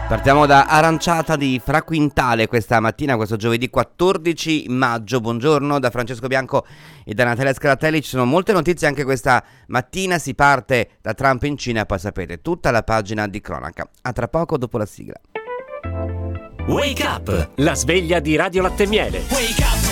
Partiamo da Aranciata di Fra Quintale questa mattina, questo giovedì 14 maggio. Buongiorno da Francesco Bianco e da Natalia Scaratelli. Ci sono molte notizie anche questa mattina. Si parte da Trump in Cina, poi sapete tutta la pagina di cronaca. A tra poco dopo la sigla. Wake up! La sveglia di Radio Latte Miele. Wake up,